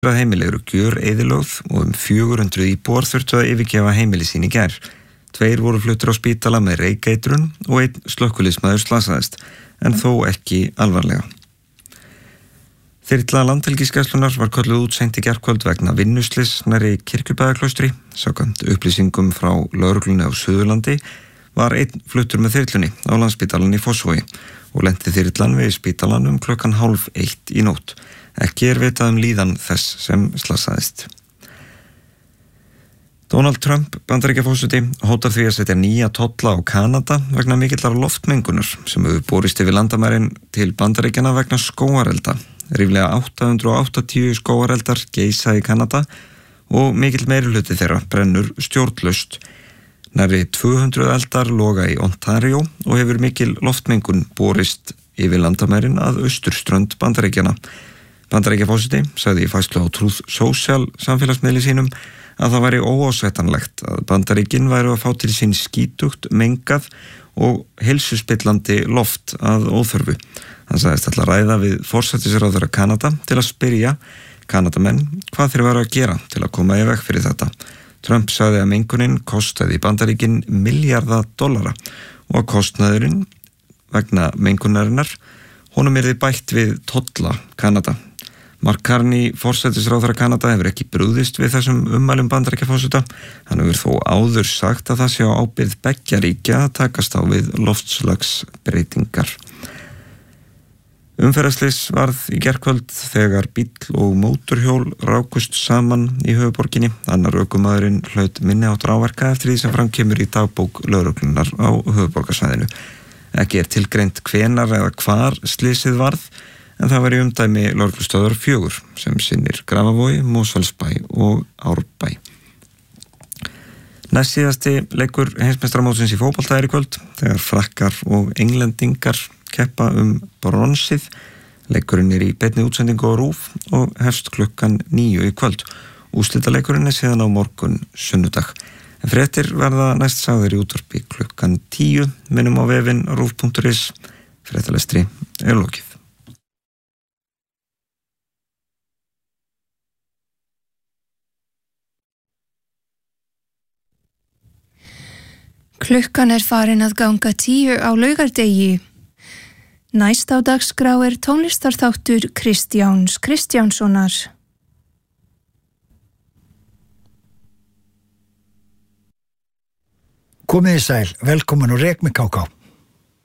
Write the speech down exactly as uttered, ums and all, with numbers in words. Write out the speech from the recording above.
að heimili eru gjöreyðilögð og um fjögur hundruð íbúar þurftu að yfirgefa heimili sín í gær. Tveir voru fluttir á spítala með reykeitrun og einn slökkviliðsmaður slasaðist, en þó ekki alvarlega. Þyrla Landhelgisgæslunnar var kölluð út seint í gærkvöld vegna vinnuslyss nærri Kirkjubæjarklaustri. Samkvæmt upplýsingum frá lögreglunni á Suðurlandi var einn fluttur með þyrlunni á Landspítalann í Fossvogi og lenti þyrlan við spítalann um klukkan hálf eitt í nótt. Ekki er vitað um líðan þess sem slasaðist. Donald Trump, Bandaríkjaforseti, hótar því að setja nýja tolla á Kanada vegna mikillar loftmengunar sem hefur borist yfir landamærin til Bandaríkjanna vegna skógarelda. Ríflega átta hundruð áttatíu skógareldar geisa í Kanada og mikill meirihluti þeirra brennur stjórnlaust. Nærri tvö hundruð eldar loga í Ontario og hefur mikil loftmengun borist yfir landamærin að austurströnd Bandaríkjanna. Bandaríkjaforseti sagði í færslu á Truth Social samfélagsmiðli sínum að það væri óásættanlegt að Bandaríkin væru að fá til sín skítugt, mengað og heilsuspillandi loft að óþörfu. Hann sagðist ætla að ræða við forsætisráðherra Kanada til að spyrja Kanadamenn hvað þeir væru að gera til að koma í veg fyrir þetta. Trump sagði að mengunin kostaði Bandaríkin milljarða dollara og að kostnaðurinn vegna mengunarinnar honum yrði bætt við tolla Kanada. Mark Carney, forsætisráðherra Kanada, hefur ekki brugðist við þessum ummælum Bandaríkjaforseta. Hann hefur þó áður sagt að það sé á ábyrgð beggja ríkja að takast á við loftslagsbreytingar. Umferðarslys varð í gærkvöld þegar bíll og mótorhjól rákust saman í höfuðborginni. Annar ökumaðurinn hlaut minniháttar áverka eftir því sem fram kemur í dagbók lögreglunnar á höfuðborgarsvæðinu. Ekki er tilgreint hvenar eða hvar slysið varð, en það var í umdæmi lögreglustöðvar fjögur sem sinnir Grafavogi, Mosfellsbæ og Árbæ. Næst síðasti leikur heimsmeistaramótsins í fótbolta er í kvöld þegar Frakkar og Englendingar keppa um bronsið. Leikurinn er í beinni útsendingu á RÚV og hefst klukkan níu í kvöld. Úrslitaleikurinn er síðan á morgun sunnudag. En fréttir verða næst sagðir í útvarpi klukkan tíu. Minnum á vefinn rúv punktur is. Fréttalestri er lokið. Klukkan er farin að ganga tíu á laugardegi. Næst á dagskrá er tónlistarþáttur Kristjáns Kristjánssonar. Komið í sæl, velkomin og rek með ká ká.